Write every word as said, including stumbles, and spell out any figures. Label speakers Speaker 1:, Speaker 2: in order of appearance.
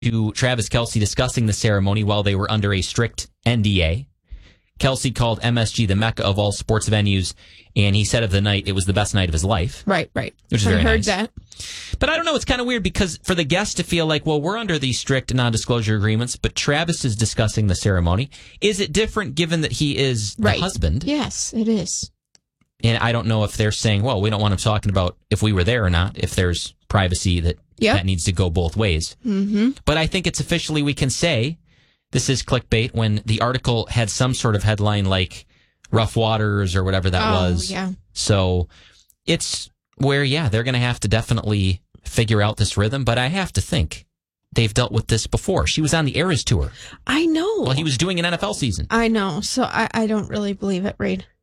Speaker 1: to Travis Kelce discussing the ceremony while they were under a strict N D A. Kelce called M S G the mecca of all sports venues, and he said of the night it was the best night of his life.
Speaker 2: Right, right.
Speaker 1: Which is
Speaker 2: I
Speaker 1: very
Speaker 2: heard
Speaker 1: nice.
Speaker 2: that.
Speaker 1: But I don't know, it's kind of weird because for the guests to feel like, well, we're under these strict non-disclosure agreements, but Travis is discussing the ceremony. Is it different given that he is
Speaker 2: Right.
Speaker 1: the husband?
Speaker 2: Yes, it is.
Speaker 1: And I don't know if they're saying, well, we don't want him talking about if we were there or not, if there's privacy that
Speaker 2: Yep.
Speaker 1: that needs to go both ways.
Speaker 2: Mm-hmm.
Speaker 1: But I think it's officially we can say this is clickbait when the article had some sort of headline like Rough Waters or whatever that
Speaker 2: oh,
Speaker 1: was.
Speaker 2: yeah.
Speaker 1: So it's where, yeah, they're going to have to definitely figure out this rhythm. But I have to think they've dealt with this before. She was on the Eras Tour.
Speaker 2: I know.
Speaker 1: Well, he was doing an N F L season.
Speaker 2: I know. So I, I don't really believe it, Reed.